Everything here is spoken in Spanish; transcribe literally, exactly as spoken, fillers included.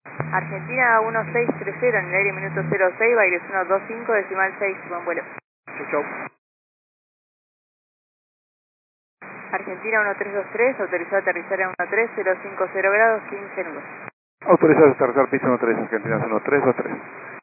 Argentina uno seis tres cero, en el aire minuto cero seis, Baires uno dos cinco, decimal seis, buen vuelo. Chau, chau. Argentina uno tres dos tres, autorizado a aterrizar en uno tres cero cinco cero grados, quince nudos. Autorizado a aterrizar piso uno tres, Argentina uno tres dos tres.